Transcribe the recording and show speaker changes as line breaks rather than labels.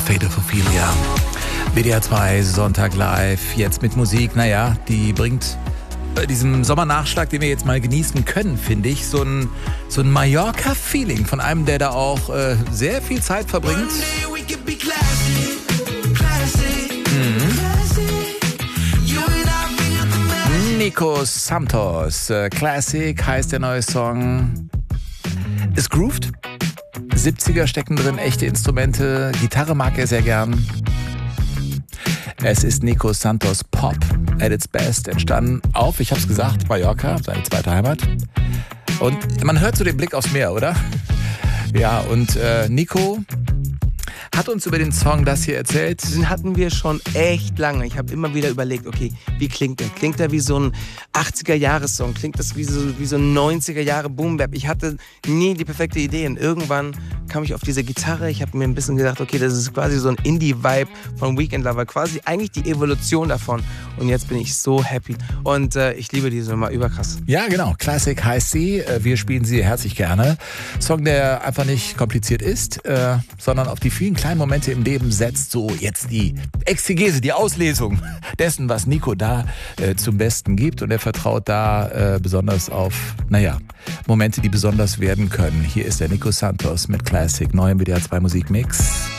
Fate of Ophelia. WDR 2 Sonntag live, jetzt mit Musik, naja, die bringt diesem Sommernachschlag, den wir jetzt mal genießen können, finde ich, so ein Mallorca-Feeling von einem, der da auch sehr viel Zeit verbringt. Nico Santos, Classic heißt der neue Song. Es grooved. 70er stecken drin, echte Instrumente, Gitarre mag er sehr gern. Es ist Nico Santos Pop at its best, entstanden auf, ich hab's gesagt, Mallorca, seine zweite Heimat. Und man hört so den Blick aufs Meer, oder? Ja, und Nico hat uns über den Song das hier erzählt.
Den hatten wir schon echt lange. Ich habe immer wieder überlegt, okay, wie klingt der? Klingt der wie so ein 80er-Jahres-Song? Klingt das wie so ein 90er-Jahre-Boom-Bap? Ich hatte nie die perfekte Idee. Und irgendwann kam ich auf diese Gitarre. Ich habe mir ein bisschen gedacht, okay, das ist quasi so ein Indie-Vibe von Weekend Lover. Quasi eigentlich die Evolution davon. Und jetzt bin ich so happy. Und ich liebe diese Nummer überkrass.
Ja, genau. Classic heißt sie. Wir spielen sie herzlich gerne. Song, der einfach nicht kompliziert ist, sondern auf die vielen kleinen Momente im Leben setzt, so jetzt die Exegese, die Auslesung dessen, was Nico da zum Besten gibt. Und er vertraut da besonders auf, Momente, die besonders werden können. Hier ist der Nico Santos mit Classic, neu im WDR 2 Musikmix.